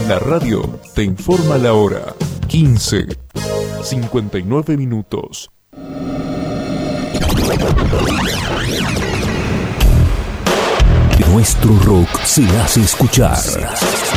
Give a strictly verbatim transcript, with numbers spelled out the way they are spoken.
La radio te informa la hora. quince, cincuenta y nueve minutos. Nuestro rock se hace escuchar.